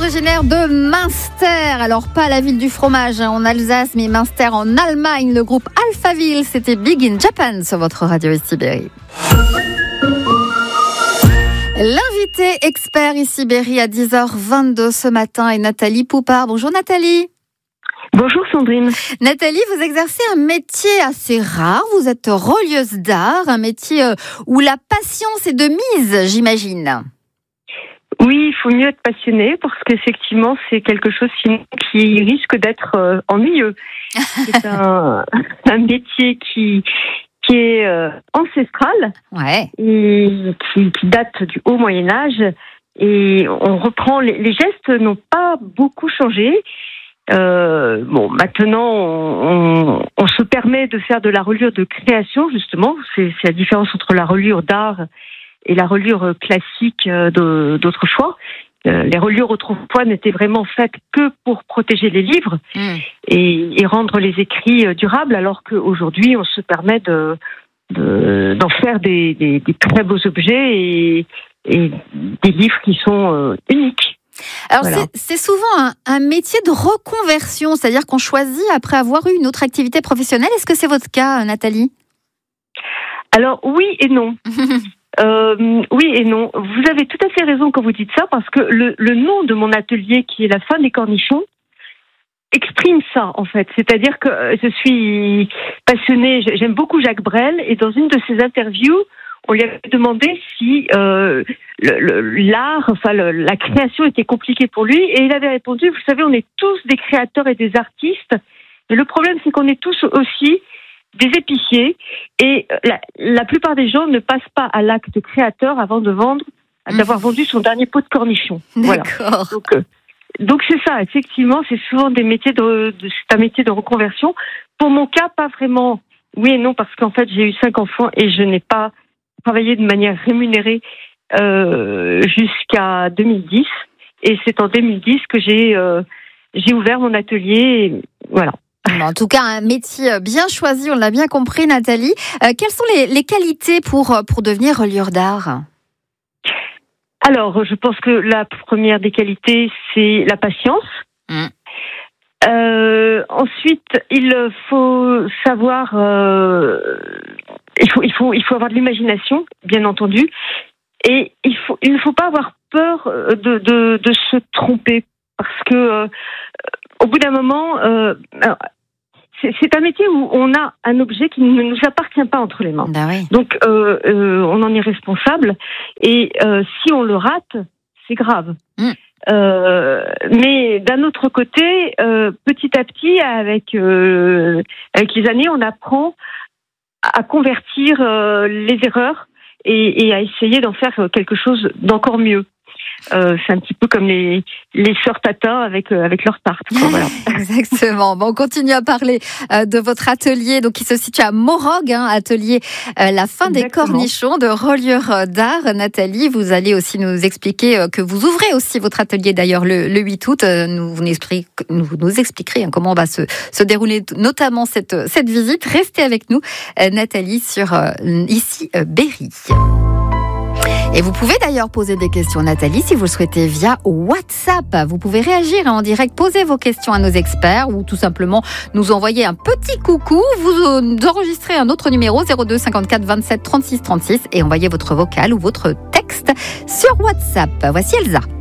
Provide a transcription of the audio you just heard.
originaire de Münster. Alors, pas la ville du fromage en Alsace, mais Münster en Allemagne. Le groupe Alphaville, c'était Big in Japan sur votre radio ici Berry. L'invité expert ici Berry à 10h22 ce matin est Nathalie Poupard. Bonjour Nathalie. Bonjour Sandrine. Nathalie, vous exercez un métier assez rare. Vous êtes relieuse d'art, un métier où la patience est de mise, j'imagine. Oui, il faut mieux être passionné parce qu'effectivement, c'est quelque chose qui risque d'être ennuyeux. C'est un métier qui est ancestral, ouais, et qui date du haut Moyen-Âge. Et on reprend, les gestes n'ont pas beaucoup changé. Maintenant, on se permet de faire de la reliure de création, justement. C'est la différence entre la reliure d'art et la reliure classique d'autrefois. Les reliures autrefois n'étaient vraiment faites que pour protéger les livres et rendre les écrits durables, alors qu'aujourd'hui, on se permet d'en faire des très beaux objets et des livres qui sont uniques. Alors, voilà. C'est souvent un métier de reconversion, c'est-à-dire qu'on choisit après avoir eu une autre activité professionnelle. Est-ce que c'est votre cas, Nathalie ? Alors, oui et non. Oui et non. Vous avez tout à fait raison quand vous dites ça, parce que le nom de mon atelier, qui est La fin des cornichons, exprime ça, en fait. C'est-à-dire que je suis passionnée, j'aime beaucoup Jacques Brel, et dans une de ses interviews, on lui avait demandé si l'art, la création était compliquée pour lui, et il avait répondu, vous savez, on est tous des créateurs et des artistes, mais le problème, c'est qu'on est tous aussi des épiciers, et la plupart des gens ne passent pas à l'acte créateur avant d'avoir vendu son dernier pot de cornichons. D'accord. Voilà. Donc c'est ça, effectivement, c'est souvent c'est un métier de reconversion. Pour mon cas, pas vraiment oui et non, parce qu'en fait, j'ai eu 5 enfants et je n'ai pas travaillé de manière rémunérée jusqu'à 2010. Et c'est en 2010 que j'ai ouvert mon atelier. Et voilà. En tout cas, un métier bien choisi, on l'a bien compris, Nathalie. Quelles sont les qualités pour devenir relieur d'art ? Alors, je pense que la première des qualités, c'est la patience. Ensuite, il faut savoir, il faut avoir de l'imagination, bien entendu, et il ne faut pas avoir peur de se tromper, parce que au bout d'un moment, c'est un métier où on a un objet qui ne nous appartient pas entre les mains. Ben oui. Donc, on en est responsable. Et si on le rate, c'est grave. Mais d'un autre côté, petit à petit, avec les années, on apprend à convertir les erreurs et à essayer d'en faire quelque chose d'encore mieux. C'est un petit peu comme les sœurs Tatin avec leur tarte. Voilà. Exactement. Bon, on continue à parler de votre atelier, donc qui se situe à Morog, atelier La fin des cornichons de reliure d'art. Nathalie, vous allez aussi nous expliquer que vous ouvrez aussi votre atelier d'ailleurs le 8 août. Vous nous expliquerez comment va se dérouler notamment cette visite. Restez avec nous, Nathalie, sur ici Berry. Et vous pouvez d'ailleurs poser des questions à Nathalie si vous le souhaitez via WhatsApp. Vous pouvez réagir en direct, poser vos questions à nos experts ou tout simplement nous envoyer un petit coucou. Vous enregistrez un autre numéro 02 54 27 36 36 et envoyez votre vocal ou votre texte sur WhatsApp. Voici Elsa.